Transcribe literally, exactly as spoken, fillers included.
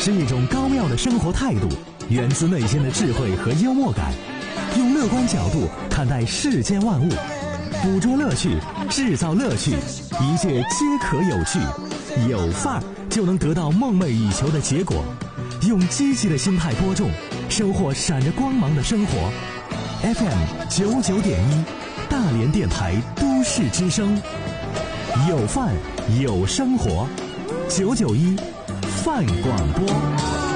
是一种高妙的生活态度，源自内心的智慧和幽默感，用乐观角度看待世间万物，捕捉乐趣，制造乐趣，一切皆可有趣，有范儿就能得到梦寐以求的结果。用积极的心态播种，收获闪着光芒的生活。F M 九九点一，大连电台都市之声，有范有生活，九九一范广播。